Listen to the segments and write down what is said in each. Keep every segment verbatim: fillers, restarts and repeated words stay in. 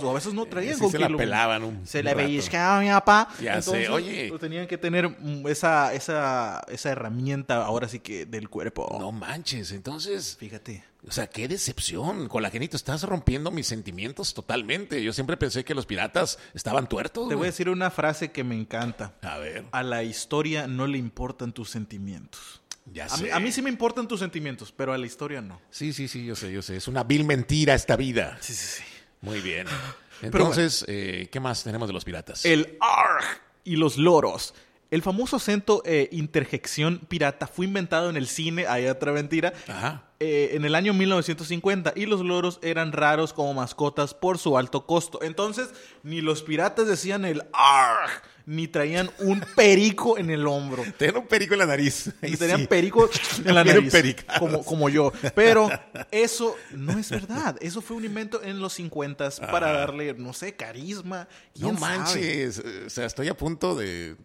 o a veces no traían Sí, con se qué la lo- pelaban un Se un le rato. pellizcaba a mi papá. Ya sé, oye. pues, tenían que tener mm, esa, esa, esa herramienta ahora sí que del cuerpo. No manches, entonces, Fíjate. o sea, qué decepción. Colagenito, estás rompiendo mis sentimientos totalmente. Yo siempre pensé que los piratas estaban tuertos. Te voy a güey. decir una frase que me encanta. A ver, A la historia no le importan tus sentimientos. ya A mí, sé. a mí sí me importan tus sentimientos, pero a la historia no. Sí, sí, sí, yo sé, yo sé. Es una vil mentira esta vida. Sí, sí, sí. Muy bien. Pero Entonces, eh, ¿qué más tenemos de los piratas? El ARG y los loros. El famoso acento eh, interjección pirata fue inventado en el cine, hay otra mentira, Ajá. eh, en el año mil novecientos cincuenta, y los loros eran raros como mascotas por su alto costo. Entonces, ni los piratas decían el ARG, ni traían un perico en el hombro. Tenían un perico en la nariz. Y Ahí tenían sí. perico en la Bien nariz, pericados. como, como yo. Pero eso no es verdad. Eso fue un invento en los cincuenta para darle, no sé, carisma. No ¿Quién sabe? manches. O sea, estoy a punto de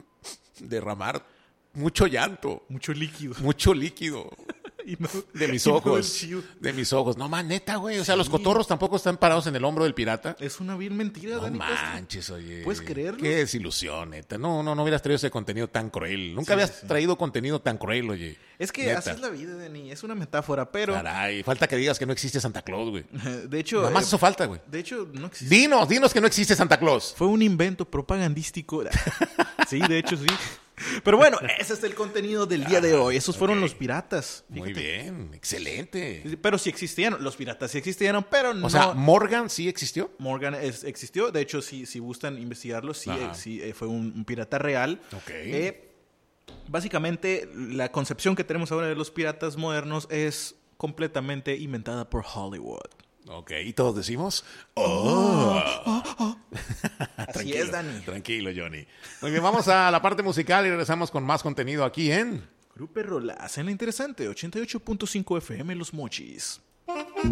derramar mucho llanto, Mucho líquido. mucho líquido. Y no- De mis y no ojos. es chido. De mis ojos. No, man, neta, güey. O sea, los Sí. cotorros tampoco están parados en el hombro del pirata. Es una vil mentira, No Dani Castro. manches, oye. ¿Puedes creerlo? Qué desilusión, neta. No, no, no hubieras traído ese contenido tan cruel. Nunca Sí, habías sí, sí. traído contenido tan cruel, oye. Es que Neta. así es la vida, Dani. Es una metáfora, pero... Caray, falta que digas que no existe Santa Claus, güey. De hecho... Nada más eh, eso falta, güey. de hecho, no existe. Dinos, dinos que no existe Santa Claus. Fue un invento propagandístico. Sí, de hecho, sí. Pero bueno, ese es el contenido del día de hoy. Esos fueron ok. los piratas. Muy Fíjate. bien, excelente. Pero sí existían. Los piratas sí existieron, pero no... O sea, Morgan sí existió. Morgan es- existió. De hecho, si, si gustan investigarlo, sí, Ajá. eh, sí eh, fue un, un pirata real. Ok. Eh, básicamente, la concepción que tenemos ahora de los piratas modernos es completamente inventada por Hollywood. Ok, y todos decimos, oh. Así Tranquilo, es, Dani. Tranquilo, Johnny. Muy bien, vamos a la parte musical y regresamos con más contenido aquí en... Grupo Rolas en la interesante ochenta y ocho punto cinco F M Los Mochis.